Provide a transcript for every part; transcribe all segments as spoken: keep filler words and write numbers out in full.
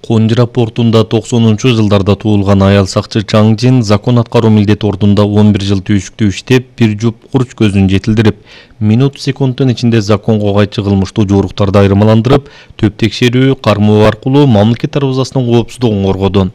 Конжира портунда токсонунчу жылдарда туулган аял сакчы Чаң Жин закон аткаруу милдети ордунда он бир жыл түйшүктүү иштеп, бир жуп курч көзүн жетилдирип, минут секундтун ичинде законго кайчы кылмыштуу жоруктарды айырмаландырып, төп текшерүү, кармоо аркылуу мамлекет дарбазасынын коопсуздугун коргоду.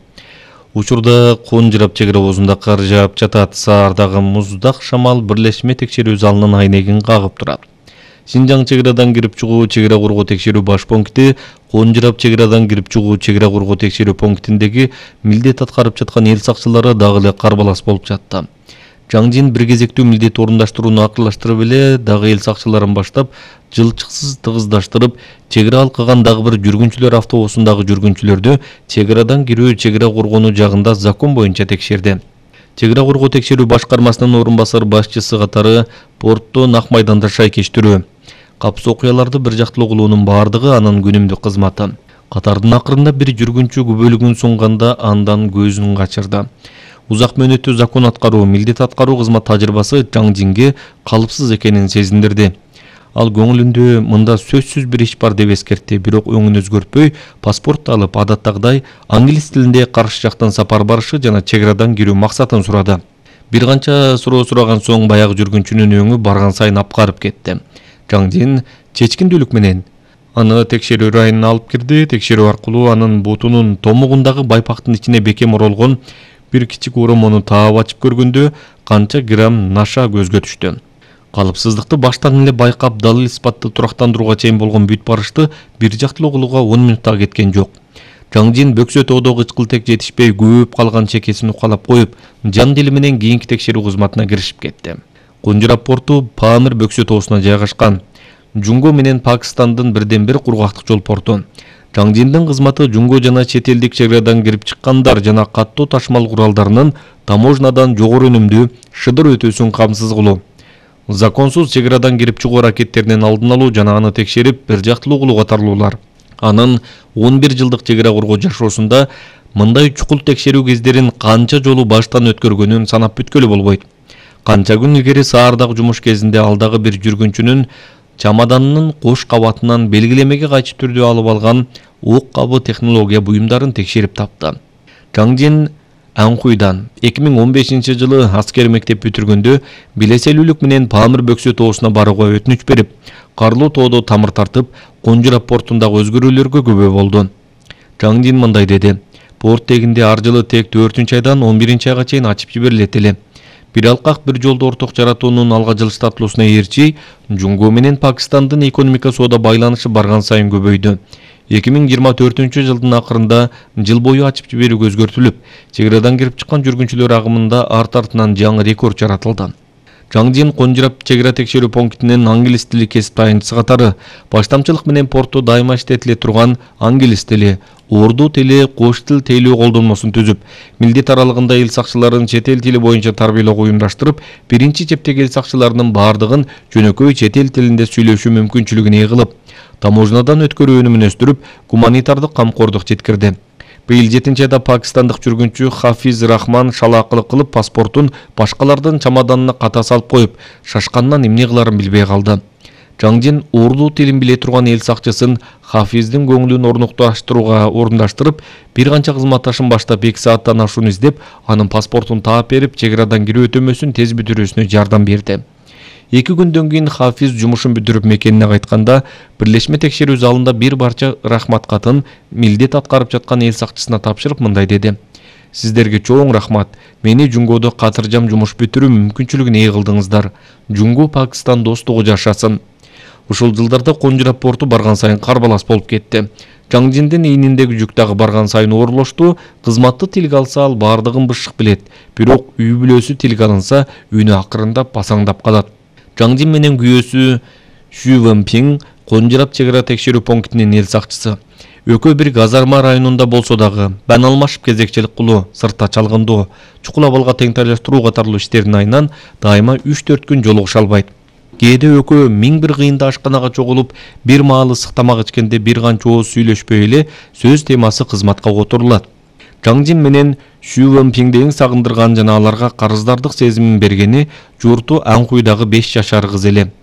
Учурда Конжирап чек ара обозунда кар жаап жатат, саардагы муздак шамал бирлешме текшерүү залынын айнегин кагып турат. Шинжаң чек арадан кирип чыгуу чек ара коргоо текшерүү баш пункти Конжирап чек арадан кирип чыгуу чек ара коргоо текшерүү пунктиндеги милдет аткарып жаткан эл сакчылары дагы эле карбалас болуп жатты. Чаң Жин бир кезектүү милдет орундаштырууну акырлаштырып эле дагы эл сакчыларын баштап, жылчыксыз тыгыздаштырып, чек ара алкаган дагы бир жүргүнчүлөр автобусундагы жүргүнчүлөрдү чек арадан кирүү чек ара коргонуу жагында закон боюнча текшерди. Чек ара коргоо текшерүү башкармасынын орун басар башчысы катары портто нак майданда шайкештирүү, капсыз окуяларды бир жактылуу кылуунун бардыгы анын күнүмдүк кызматы. Катардын акырында бир жүргүнчү күбөлүгүн сунганда андан көзүн качырды. Узак мөөнөттүү закон аткаруу, милдет аткаруу кызмат тажрыйбасы Чаң Жинге калыпсыз экенин сезиндирди. Ал көңүлүндө мында сөзсүз бир иш бар деп эскертти, бирок өңүн өзгөртпөй, паспорт алып адаттагыдай англис тилинде каршы жактан сапар барышы жана чек арадан кирүү максатын сурады. Бир канча суроо сураган соң баягы жүргүнчүнүн өңү барган сайын апкарып кетти. Чаң Жин чечкиндүүлүк менен аны текшерүү районуна алып кирди. Текшерүү аркылуу анын бутунун томугундагы байпактын ичине бекем оролгон бир кичик уромону таап ачып көргөндө канча грамм наша көзгө түштү. Калыпсыздыкты баштан эле байкап, далил испатты турактандырууга чейин болгон бүт барышты бир жактылуу кылууга он минутта кеткен жок. Чаң Жин бөксө тоодо кычкылтек жетишпей көөп калган чекесин укалап коюп, жан дили менен кийинки текшерүү кызматына киришип кетти. Конжирап порту Памир бөксө тоосуна жайгашкан. Жунго менен Пакистандын бирден бир кургактык жол порту. Чаң Жиндин кызматы жунго жана чет элдик чек арадан кирип чыккандар жана каттуу ташмал куралдарынын таможнадан жогору өнүмдүү шыдыр өтүүсүн камсыз кылуу. Законсуз чек арадан кирип чыгуу аракеттеринин алдын алуу жана аны текшерип бир жактылуу кылуу катарлуулар. Анын он бир жылдык чек ара коргоо жашоосунда мындай чукул текшерүү кездерин канча жолу баштан өткөргөнүн санап бүткөлү болбойт. Канча күн илгери саардагы жумуш кезинде ал дагы бир жүргүнчүнүн чамаданынын кош кабатынан белгилемеге кайчы түрдө алып алган ок кабы технология буюмдарын текшерип тапты. Чаң Жин Анхуйдан эки миң он бешинчи жылы аскер мектеп бүтүргөндө билеселүүлүк менен Памир бөксө тоосуна барууга өтүнүч берип, карлуу тоодо тамыр тартып, Конжирап портундагы өзгөрүүлөргө күбө болду. Чаң Жин мындай деди: "Порт тегинде ар жылы тек төртүнчү айдан он биринчи айга чейин ачып жиберилет эле. Бир алкак бир жолдо орток жаратуунун алга жылыштатылуусуна ээрчи, Жунго менен Пакистандын экономика соода байланышы барган сайын көбөйдү. эки миң жыйырма төртүнчү жылдын акырында жыл бою ачып жиберүүгө өзгөртүлүп, чек арадан кирип чыккан жүргүнчүлөр агымында арт артынан жаңы рекорд жаратылды." Чаң Жин Конжирап чек ара текшерүү пунктинин англис тили кесип тайынчысы катары баштамчылык менен портто дайыма иштетиле турган англис тили, орду тили, кош тил тейлөө колдонмосун түзүп, милдет аралыгында эл сакчыларын чет эл тили боюнча тарбиялоого уюмдаштырып, биринчи чептеги эл сакчыларынын бардыгын жөнөкөй чет эл тилинде сүйлөшүү мүмкүнчүлүгүн ээ кылып, таможнадан өткөрүү өнүмүн өстүрүп, гуманитардык камкордук жеткирди. Быйыл жетинчи айда пакистандык жүргүнчү Хафиз Рахман шалаакылык кылып паспортун башкалардын чамаданына ката салып коюп, шашкандан эмне кыларын билбей калды. Чаң Жин урду тилин биле турган эл сакчысын Хафиздин көңүлүн орнукташтырууга орундаштырып, бир канча кызматташын баштап эки сааттан ашууну издеп, анын паспортун таап берип, чек арадан кирүү өтөмөсүн тез бүтүрүүсүнө жардам берди. Эки күндөн кийин Хафиз жумушун бүтүрүп мекенине кайтканда, бирлешме текшерүү залында бир барча рахмат катын милдет аткарып жаткан эл сакчысына тапшырып мындай деди: "Сиздерге чоң рахмат. Мени Жунгодо катыржам жумуш бүтүрүү мүмкүнчүлүгүн ээ кылдыңыздар. Жунго Пакистан достугу жашасын." Ушул жылдарда Конжирап порту барган сайын карбалас болуп кетти. Чаң Жиндин ийниндеги жүк дагы барган сайын оорлошту. Кызматты тилге алса ал бардыгын бышык билет, бирок үй бүлөсү тилге алынса үнү акырындап басаңдап калат. Чаң Жин менен күйөөсү Шу Вэнпиң Конжирап чек ара текшерүү пунктинин эл сакчысы. Экөө бир газарма районунда болсо дагы, бан алмашып кезекчилик кылуу, сыртта чалгындоо, чукул абалга теңтайлаштыруу катарлуу иштердин айынан дайыма үч төрт күн жолугуша албайт. Кээде экөө миң бир кыйында ашканага чогулуп, бир маал ысык тамак ичкенде бир канча ооз сүйлөшпөй эле сөз темасы кызматка которулат. Чаң Жин менен Шу Вэнпиңди эң сагындырган жана аларга карыздардык сезимин бергени журту Анхуйдагы беш жашар кыз эле.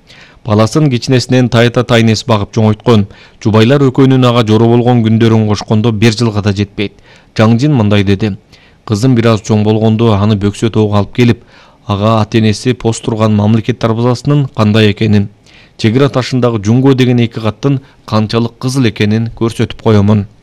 Баласын кичинесинен тайта тайнес багып чоңойткон. Жубайлар экөөнүн ага жоро болгон күндөрүн кошкондо бир жылга да жетпейт. Жаң Жин мындай деди. Кызым бир аз чоң болгондо аны Бөксө тоого алып келип, ага ата-энеси пост турган мамлекет дарбазасынын кандай экенин, чек ара ташындагы Жунго деген эки каттын канчалык кызыл экенин көрсөтүп коёмун.